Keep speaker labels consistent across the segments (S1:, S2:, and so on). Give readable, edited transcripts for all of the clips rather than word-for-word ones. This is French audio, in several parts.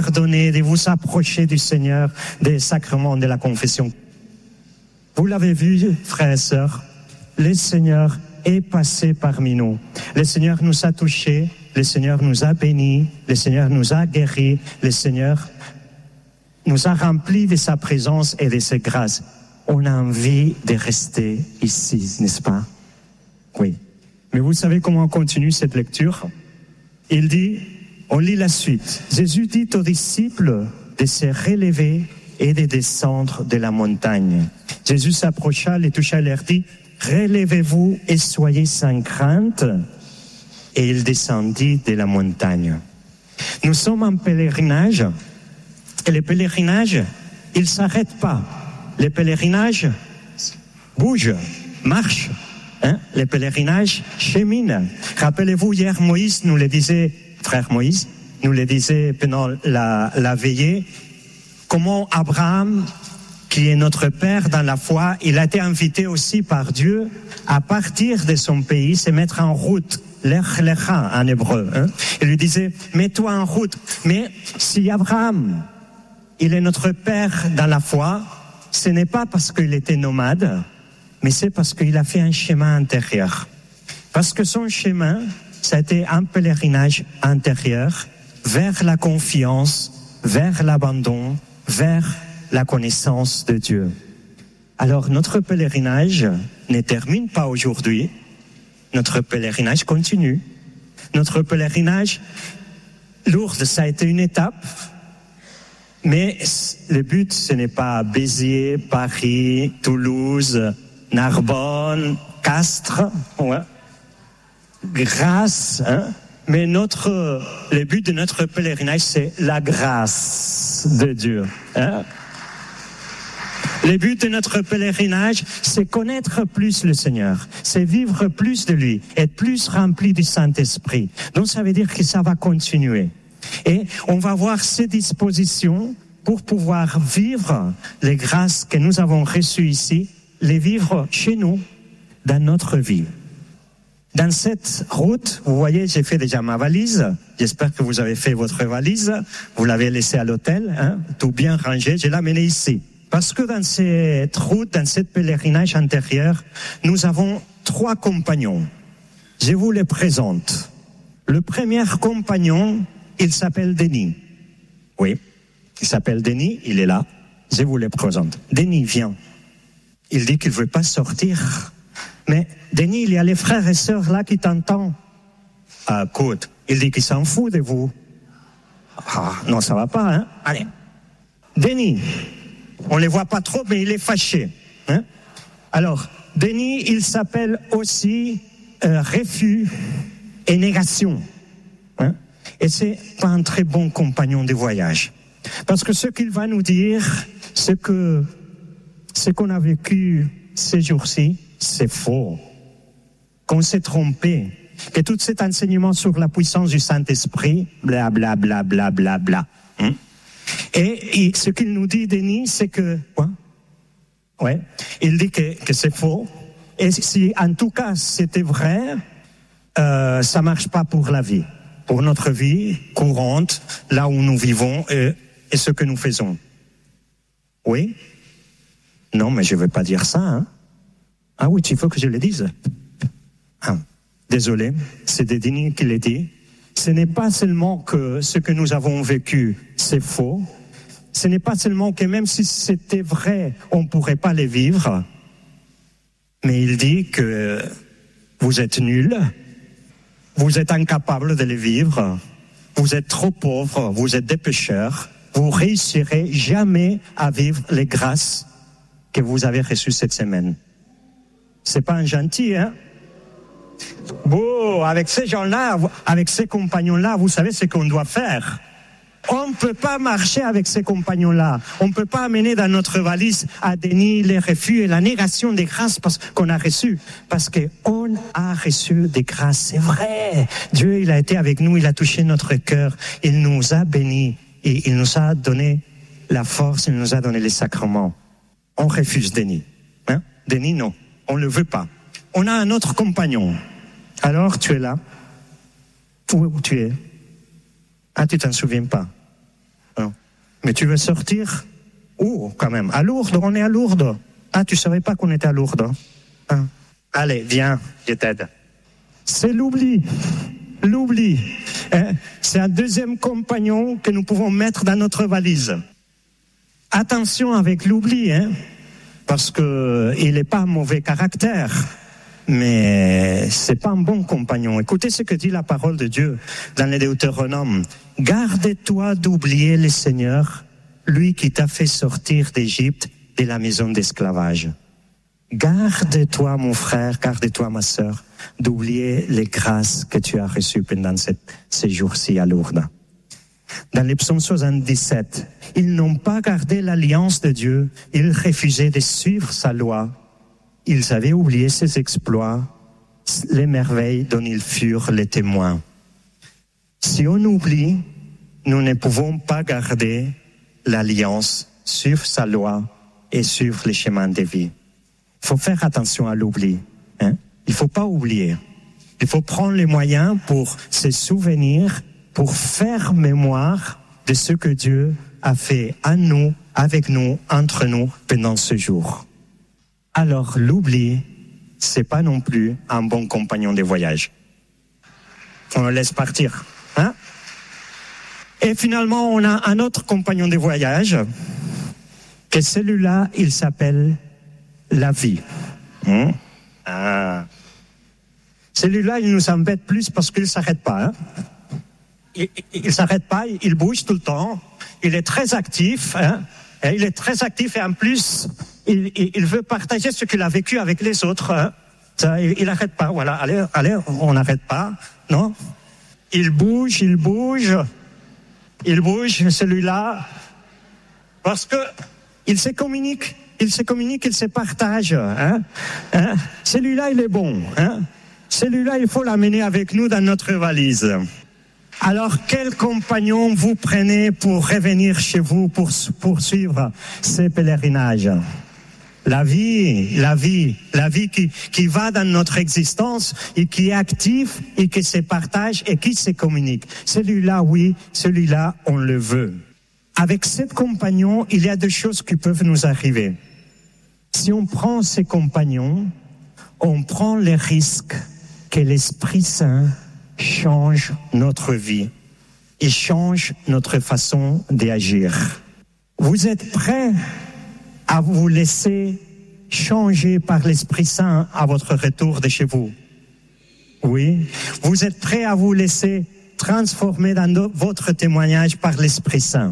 S1: pardonner, de vous approcher du Seigneur, des sacrements de la confession. Vous l'avez vu, frères et sœurs, le Seigneur est passé parmi nous. Le Seigneur nous a touchés, le Seigneur nous a bénis, le Seigneur nous a guéris, le Seigneur nous a remplis de sa présence et de ses grâces. On a envie de rester ici, n'est-ce pas? Oui. Mais vous savez comment on continue cette lecture? Il dit, on lit la suite. Jésus dit aux disciples de se relever et de descendre de la montagne. Jésus s'approcha, les toucha et leur dit, relevez-vous et soyez sans crainte. Et il descendit de la montagne. Nous sommes en pèlerinage, et le pèlerinage, il ne s'arrête pas. Le pèlerinage bouge, marche. Le pèlerinage chemine. Rappelez-vous, hier, Moïse nous le disait, frère Moïse, nous le disait pendant la veillée, comment Abraham, qui est notre père dans la foi, il a été invité aussi par Dieu à partir de son pays, se mettre en route. Lech lecha en hébreu. Il lui disait, mets-toi en route. Mais si Abraham, il est notre père dans la foi, ce n'est pas parce qu'il était nomade, mais c'est parce qu'il a fait un chemin intérieur. Parce que son chemin, ça a été un pèlerinage intérieur vers la confiance, vers l'abandon, vers la connaissance de Dieu. Alors notre pèlerinage ne termine pas aujourd'hui, notre pèlerinage continue. Notre pèlerinage, Lourdes, ça a été une étape, mais le but, ce n'est pas Béziers, Paris, Toulouse, Narbonne, Castres, ouais. Grâce, mais le but de notre pèlerinage, c'est la grâce de Dieu. Le but de notre pèlerinage, c'est connaître plus le Seigneur, c'est vivre plus de lui, être plus rempli du Saint-Esprit. Donc ça veut dire que ça va continuer. Et on va voir ces dispositions pour pouvoir vivre les grâces que nous avons reçues ici, les vivre chez nous, dans notre vie. Dans cette route, vous voyez, j'ai fait déjà ma valise. J'espère que vous avez fait votre valise. Vous l'avez laissée à l'hôtel, tout bien rangé. Je l'ai amenée ici. Parce que dans cette route, dans ce pèlerinage intérieur, nous avons 3 compagnons. Je vous les présente. Le premier compagnon, il s'appelle Denis. Oui, il s'appelle Denis, il est là. Je vous le présente. Denis, viens. Il dit qu'il ne veut pas sortir. Mais Denis, il y a les frères et sœurs là qui t'entendent. Ah, écoute, il dit qu'il s'en fout de vous. Ah, non, ça va pas, Allez. Denis, on ne les voit pas trop, mais il est fâché. Alors, Denis, il s'appelle aussi refus et négation. Et c'est pas un très bon compagnon de voyage. Parce que ce qu'il va nous dire, c'est que ce qu'on a vécu ces jours-ci, c'est faux. Qu'on s'est trompé. Que tout cet enseignement sur la puissance du Saint-Esprit, bla bla bla bla bla bla. Et ce qu'il nous dit, Denis, c'est que... Ouais, il dit que c'est faux. Et si en tout cas c'était vrai, ça marche pas pour la vie. Pour notre vie courante, là où nous vivons et ce que nous faisons. Oui? Non, mais je ne veux pas dire ça. Ah oui, il faut que je le dise. Désolé, c'est Denis qui l'a dit. Ce n'est pas seulement que ce que nous avons vécu, c'est faux. Ce n'est pas seulement que même si c'était vrai, on ne pourrait pas les vivre. Mais il dit que vous êtes nuls, vous êtes incapables de les vivre, vous êtes trop pauvres, vous êtes des pécheurs, vous réussirez jamais à vivre les grâces que vous avez reçues cette semaine. C'est pas un gentil, Bon, avec ces gens-là, avec ces compagnons-là, vous savez ce qu'on doit faire. On ne peut pas marcher avec ces compagnons-là. On ne peut pas amener dans notre valise à Denis les refus et la négation des grâces qu'on a reçues. Parce qu'on a reçu des grâces, c'est vrai. Dieu, il a été avec nous, il a touché notre cœur, il nous a bénis et il nous a donné la force, il nous a donné les sacrements. On refuse Denis. Denis, non, on ne le veut pas. On a un autre compagnon. Alors, tu es là. Où tu es? Ah, tu t'en souviens pas? Mais tu veux sortir où, quand même? À Lourdes, on est à Lourdes. Ah, tu savais pas qu'on était à Lourdes, hein? Allez, viens, je t'aide. C'est l'oubli. L'oubli. C'est un deuxième compagnon que nous pouvons mettre dans notre valise. Attention avec l'oubli, hein, parce que il n'est pas un mauvais caractère, mais c'est pas un bon compagnon. Écoutez ce que dit la parole de Dieu dans les Deutéronomes. Garde-toi d'oublier le Seigneur, lui qui t'a fait sortir d'Égypte, de la maison d'esclavage. Garde-toi, mon frère, garde-toi, ma sœur, d'oublier les grâces que tu as reçues pendant ces jours-ci à Lourdes. Dans les psaumes 77, ils n'ont pas gardé l'alliance de Dieu, ils refusaient de suivre sa loi, ils avaient oublié ses exploits, les merveilles dont ils furent les témoins. Si on oublie, nous ne pouvons pas garder l'alliance, suivre sa loi et suivre les chemins de vie. Il faut faire attention à l'oubli, hein? Il ne faut pas oublier. Il faut prendre les moyens pour se souvenir, pour faire mémoire de ce que Dieu a fait à nous, avec nous, entre nous, pendant ce jour. Alors, l'oubli, c'est pas non plus un bon compagnon de voyage. On le laisse partir, hein? Et finalement, on a un autre compagnon de voyage, que celui-là, il s'appelle la vie. Celui-là, il nous embête plus parce qu'il ne s'arrête pas, hein? Il s'arrête pas, il bouge tout le temps, il est très actif, hein? Et il est très actif et en plus, il veut partager ce qu'il a vécu avec les autres, hein? Ça, il n'arrête pas, voilà, allez, on n'arrête pas, non? Il bouge, celui-là, parce que il se communique, il se partage, hein? Celui-là, il est bon, hein? Celui-là, il faut l'amener avec nous dans notre valise. Alors, quel compagnon vous prenez pour revenir chez vous, pour poursuivre ces pèlerinages? La vie qui va dans notre existence et qui est active et qui se partage et qui se communique. Celui-là, oui, celui-là, on le veut. Avec ce compagnon, il y a deux choses qui peuvent nous arriver. Si on prend ces compagnons, on prend le risque que l'Esprit Saint change notre vie et change notre façon d'agir. Vous êtes prêts à vous laisser changer par l'Esprit Saint à votre retour de chez vous? Oui. Vous êtes prêts à vous laisser transformer dans votre témoignage par l'Esprit Saint?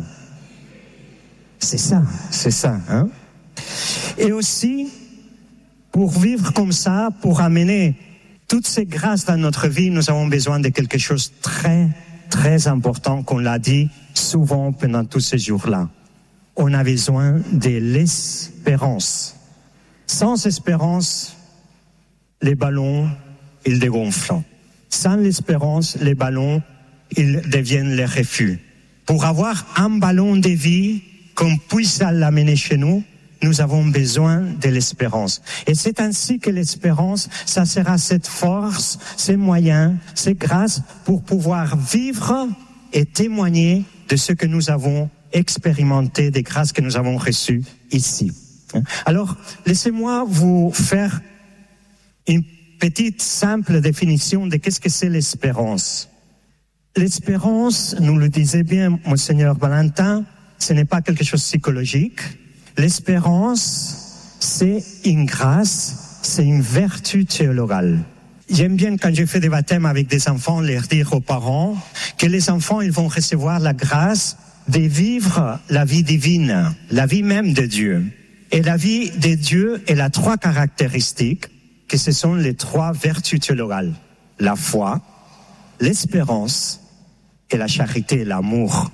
S1: C'est ça, hein? Et aussi, pour vivre comme ça, pour amener toutes ces grâces dans notre vie, nous avons besoin de quelque chose de très, très important, qu'on l'a dit souvent pendant tous ces jours-là. On a besoin de l'espérance. Sans espérance, les ballons, ils dégonflent. Sans l'espérance, les ballons, ils deviennent les refus. Pour avoir un ballon de vie, qu'on puisse l'amener chez nous, nous avons besoin de l'espérance. Et c'est ainsi que l'espérance, ça sera cette force, ces moyens, ces grâces pour pouvoir vivre et témoigner de ce que nous avons expérimenté, des grâces que nous avons reçues ici. Alors, laissez-moi vous faire une petite simple définition de qu'est-ce que c'est l'espérance. L'espérance, nous le disait bien Monseigneur Valentin, ce n'est pas quelque chose de psychologique. L'espérance, c'est une grâce, c'est une vertu théologale. J'aime bien quand je fais des baptêmes avec des enfants, leur dire aux parents que les enfants, ils vont recevoir la grâce de vivre la vie divine, la vie même de Dieu. Et la vie de Dieu, elle a trois caractéristiques, que ce sont les trois vertus théologales. La foi, l'espérance et la charité, l'amour.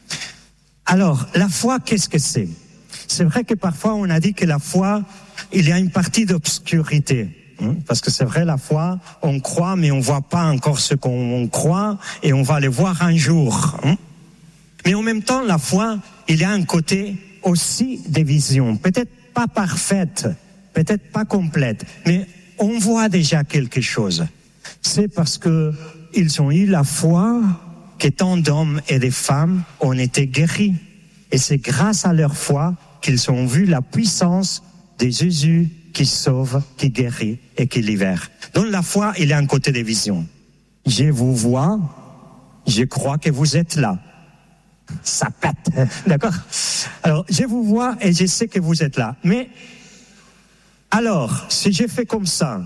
S1: Alors, la foi, qu'est-ce que c'est? C'est vrai que parfois on a dit que la foi, il y a une partie d'obscurité. Parce que c'est vrai, la foi, on croit, mais on voit pas encore ce qu'on croit, et on va le voir un jour. Mais en même temps, la foi, il y a un côté aussi de vision. Peut-être pas parfaite, peut-être pas complète, mais on voit déjà quelque chose. C'est parce que ils ont eu la foi que tant d'hommes et de femmes ont été guéris. Et c'est grâce à leur foi qu'ils ont vu la puissance de Jésus qui sauve, qui guérit et qui libère. Dans la foi, il y a un côté de vision. Je vous vois, je crois que vous êtes là. Ça pète, d'accord? Alors, je vous vois et je sais que vous êtes là. Mais, alors, si je fais comme ça,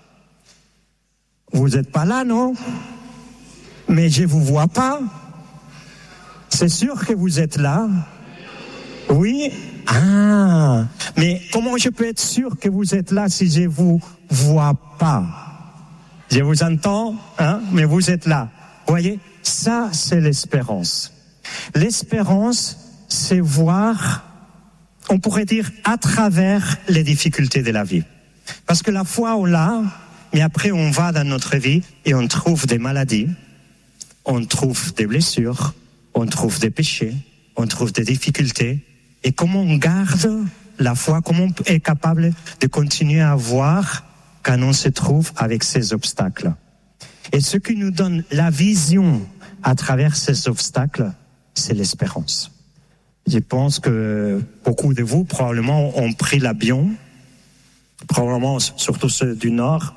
S1: vous n'êtes pas là, non? Mais je vous vois pas. C'est sûr que vous êtes là? Oui? Ah! Mais comment je peux être sûr que vous êtes là si je vous vois pas? Je vous entends, hein? Mais vous êtes là. Vous voyez? Ça, c'est l'espérance. L'espérance, c'est voir, on pourrait dire, à travers les difficultés de la vie. Parce que la foi, on l'a, mais après on va dans notre vie et on trouve des maladies, on trouve des blessures, on trouve des péchés, on trouve des difficultés. Et comment on garde la foi, comment on est capable de continuer à voir quand on se trouve avec ces obstacles. Et ce qui nous donne la vision à travers ces obstacles, c'est l'espérance. Je pense que beaucoup de vous, probablement, ont pris l'avion, probablement surtout ceux du Nord.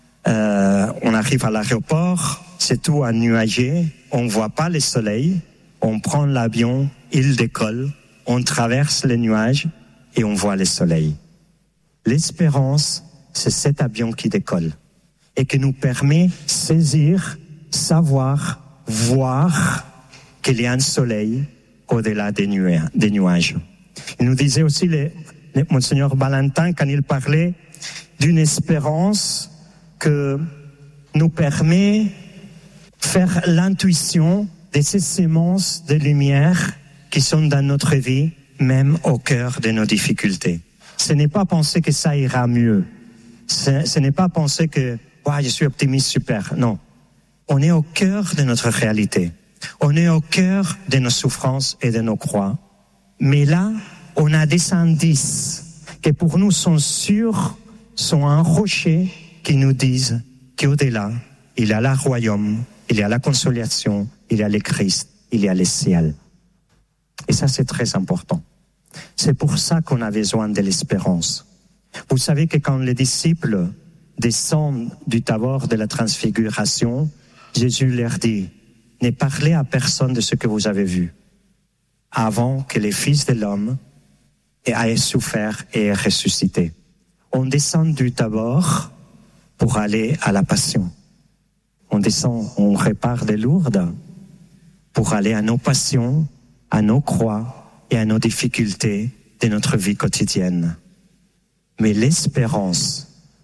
S1: On arrive à l'aéroport, c'est tout nuagé, on ne voit pas le soleil, on prend l'avion, il décolle, on traverse les nuages et on voit le soleil. L'espérance, c'est cet avion qui décolle et qui nous permet de saisir, savoir, voir qu'il y a un soleil au-delà des nuages. Il nous disait aussi, Monseigneur Valentin, quand il parlait d'une espérance que nous permet de faire l'intuition de ces semences de lumière qui sont dans notre vie, même au cœur de nos difficultés. Ce n'est pas penser que ça ira mieux. Ce n'est pas penser que je suis optimiste, super. Non. On est au cœur de notre réalité. On est au cœur de nos souffrances et de nos croix. Mais là, on a des indices qui pour nous sont sûrs, sont un rocher qui nous disent qu'au-delà, il y a le royaume, il y a la consolation, il y a le Christ, il y a le ciel. Et ça, c'est très important. C'est pour ça qu'on a besoin de l'espérance. Vous savez que quand les disciples descendent du Tabor de la Transfiguration, Jésus leur dit, ne parlez à personne de ce que vous avez vu, avant que les fils de l'homme aient souffert et aient ressuscité. On descend du Tabor pour aller à la Passion. On descend, on repart de Lourdes pour aller à nos passions, à nos croix et à nos difficultés de notre vie quotidienne. Mais l'espérance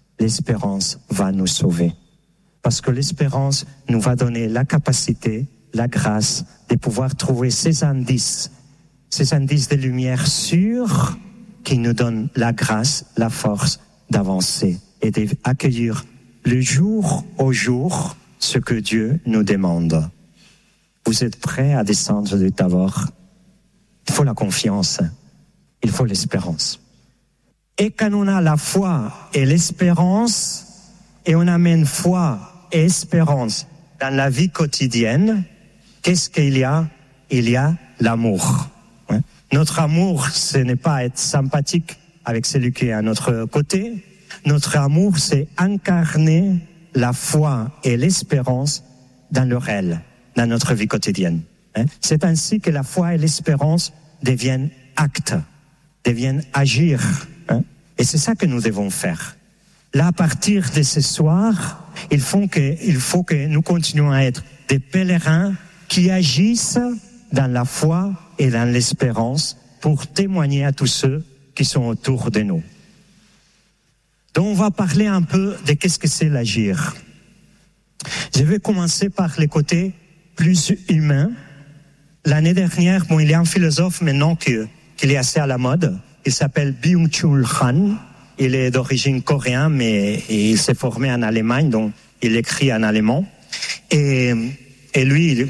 S1: va nous sauver. Parce que l'espérance nous va donner la capacité, la grâce de pouvoir trouver ces indices de lumière sûrs qui nous donnent la grâce, la force d'avancer et d'accueillir le jour au jour ce que Dieu nous demande. Vous êtes prêts à descendre du Tabor? Il faut la confiance, il faut l'espérance. Et quand on a la foi et l'espérance, et on amène foi et espérance dans la vie quotidienne, qu'est-ce qu'il y a? Il y a l'amour. Notre amour, ce n'est pas être sympathique avec celui qui est à notre côté. Notre amour, c'est incarner la foi et l'espérance dans le réel, dans notre vie quotidienne. C'est ainsi que la foi et l'espérance deviennent actes, deviennent agir. Et c'est ça que nous devons faire. Là, à partir de ce soir, il faut que nous continuions à être des pèlerins qui agissent dans la foi et dans l'espérance pour témoigner à tous ceux qui sont autour de nous. Donc, on va parler un peu de qu'est-ce que c'est l'agir. Je vais commencer par les côtés plus humains. L'année dernière, il y a un philosophe maintenant qui est assez à la mode. Il s'appelle Byung-Chul Han. Il est d'origine coréenne, mais il s'est formé en Allemagne, donc il écrit en allemand. Et lui,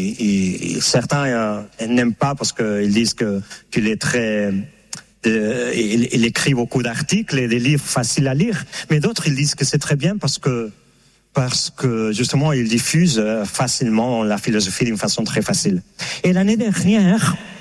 S1: certains n'aiment pas parce qu'ils disent qu'il est très... il écrit beaucoup d'articles et des livres faciles à lire, mais d'autres ils disent que c'est très bien parce que justement il diffuse facilement la philosophie d'une façon très facile. Et l'année dernière,